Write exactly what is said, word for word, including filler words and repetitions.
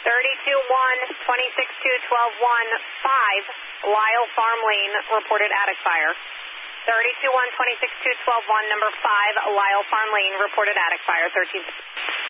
thirty-two one, twenty-six two, twelve one, five, Lyle Farm Lane, reported attic fire. thirty-two one, twenty-six two, twelve one, number five, Lyle Farm Lane, reported attic fire, thirteen.